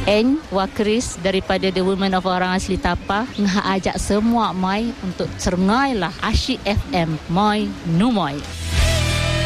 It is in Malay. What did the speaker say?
N Wakris daripada The Women of Orang Asli Tapah ngah ajak semua mai untuk cerngailah Asyik FM Moi Numoy.